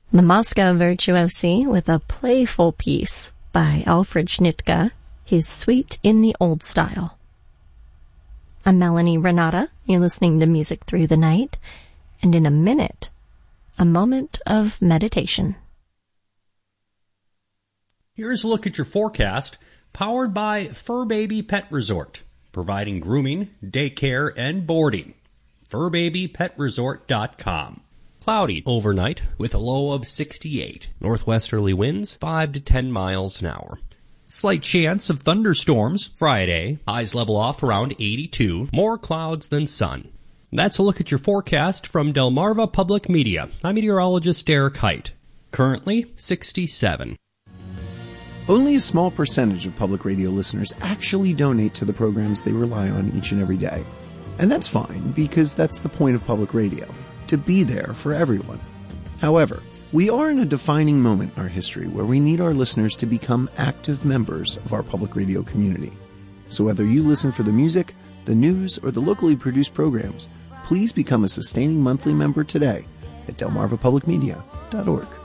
The Moscow Virtuosi with a playful piece by Alfred Schnittke, his Suite in the Old Style. I'm Melanie Renata. You're listening to Music Through the Night, and in a minute, a moment of meditation. Here's a look at your forecast, powered by Fur Baby Pet Resort, providing grooming, daycare, and boarding. FurBabyPetResort.com. Cloudy overnight with a low of 68. Northwesterly winds 5 to 10 miles an hour. Slight chance of thunderstorms Friday. Highs level off around 82. More clouds than sun. That's a look at your forecast from Delmarva Public Media. I'm meteorologist Derek Height. Currently 67. Only a small percentage of public radio listeners actually donate to the programs they rely on each and every day. And that's fine, because that's the point of public radio, to be there for everyone. However, we are in a defining moment in our history where we need our listeners to become active members of our public radio community. So whether you listen for the music, the news, or the locally produced programs, please become a sustaining monthly member today at delmarvapublicmedia.org.